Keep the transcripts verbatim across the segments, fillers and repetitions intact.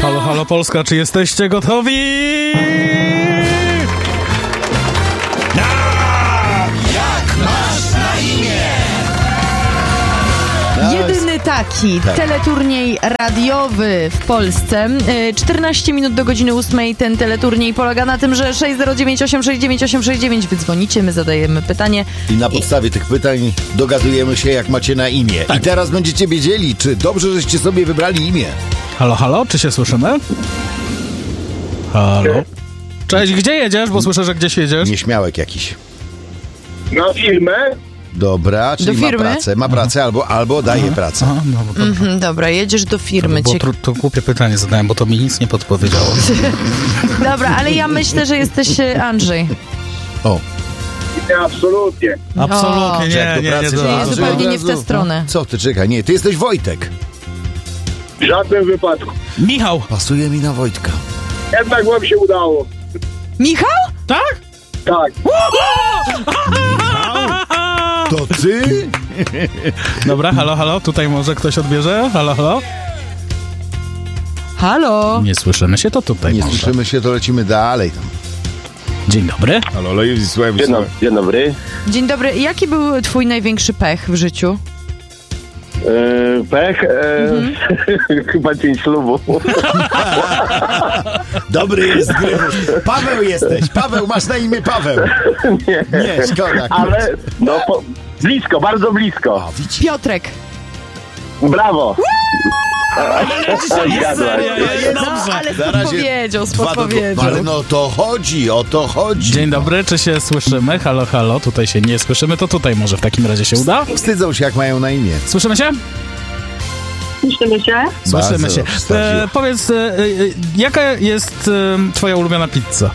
Halo, halo Polska, czy jesteście gotowi? Jak masz na imię? Jedyny taki Tak. teleturniej radiowy w Polsce. Yy, czternaście minut do godziny ósmej. Ten teleturniej polega na tym, że sześć zero dziewięć osiem sześć dziewięć osiem sześć dziewięć wy dzwonicie, my zadajemy pytanie. I na podstawie tych pytań dogadujemy się, jak macie na imię. I teraz będziecie wiedzieli, czy dobrze, żeście sobie wybrali imię. Halo, halo, czy się słyszymy? Halo. Cześć, gdzie jedziesz? Bo słyszę, że gdzieś jedziesz. Nieśmiałek jakiś. Na firmę? Dobra, czyli Do ma firmy? pracę, ma pracę albo, albo daje pracę. Aha, no, bo to, Mhm, dobra, jedziesz do firmy. bo Ciek- to, to głupie pytanie zadałem, bo to mi nic nie podpowiedziało. Dobra, ale ja myślę, że jesteś e, Andrzej. O, Nie, absolutnie. Absolutnie, Czy jak nie, do nie, pracy nie. to do- Czyli Andrzej zupełnie od nie w tę razu. stronę. co ty, czekaj, nie, ty jesteś Wojtek. W żadnym wypadku. Michał! Pasuje mi na Wojtka. Jednak wam się udało. Michał? Tak? Tak. To ty? Dobra, halo, halo, tutaj może ktoś odbierze? Halo, halo? Halo? Nie słyszymy się, to tutaj Nie może. słyszymy się, to lecimy dalej tam. Dzień dobry. Halo, halo, słuchaj, Dzień, dobry. Dzień dobry. Dzień dobry. Jaki był twój największy pech w życiu? E, pech? E, chyba dzień ślubu. Dobry jest Grymusz. Paweł jesteś. Paweł, masz na imię Paweł. Nie. Nie, szkoda. Ale no po, blisko, bardzo blisko. O, widzisz. Piotrek. Brawo. Serio, jest No, dobrze. ale z Na razie podpowiedzią, z Dwa do dwóch. podpowiedzią. Ale no to chodzi, o to chodzi. Dzień dobry, czy się słyszymy? Halo, halo, tutaj się nie słyszymy, to tutaj może w takim razie się uda? Wstydzą się, jak mają na imię. Słyszymy się? Słyszymy się? Słyszymy Bardzo się. dobrze, Stadziu. E, powiedz, e, e, jaka jest e, twoja ulubiona pizza?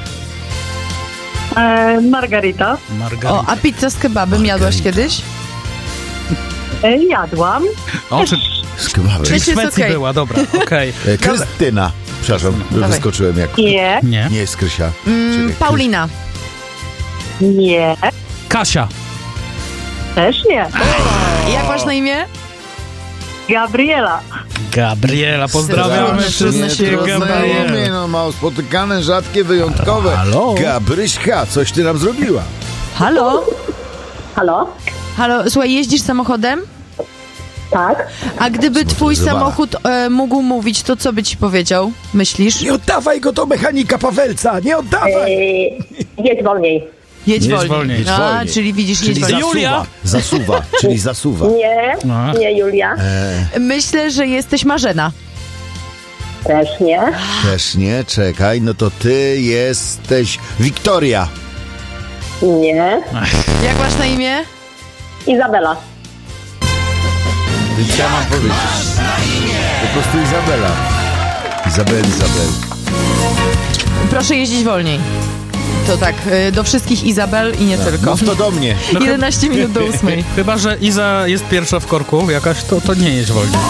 E, Margarita. Margarita. O, a pizza z kebabem jadłaś kiedyś? E, jadłam. O, czy, Z kebabem. czyli w Też jest Szwecji okej. była, dobra, okej. E, Krystyna. Przepraszam, Dawaj. wyskoczyłem jak... Nie. Nie. Nie jest Krysia. Mm, Czekaj, Paulina. Nie. Kasia. Też nie. Jak masz na imię? Gabriela. Gabriela, pozdrawiamy Krysia. wszystkie Nie, to znajomie, Gabriele. no mało spotykane, rzadkie, wyjątkowe. Halo? Gabryśka, coś ty nam zrobiła. Halo? Halo? Halo, słuchaj, jeździsz samochodem? Tak. A gdyby twój Zmotoryzowana. samochód e, mógł mówić, to co by ci powiedział? Myślisz? Nie oddawaj go do mechanika Pawelca, nie oddawaj! E, jedź wolniej. Jedź, Jedź wolniej. wolniej. Jedź A, wolniej. czyli widzisz, jedź Czyli wolniej. zasuwa, Julia? zasuwa, czyli zasuwa. Nie. A. Nie, Julia. E, Myślę, że jesteś Marzena. Też nie. też nie, czekaj, no to ty jesteś Wiktoria. Nie. Jak masz na imię? Izabela. Więc ja mam powiedzieć. Po prostu Izabela. Izabel, Izabel. Proszę jeździć wolniej. To tak, y, do wszystkich Izabel i nie tylko. Mów to do mnie. jedenaście minut do ósmej. Chyba, że Iza jest pierwsza w korku jakaś, to, to nie jeźdź wolniej.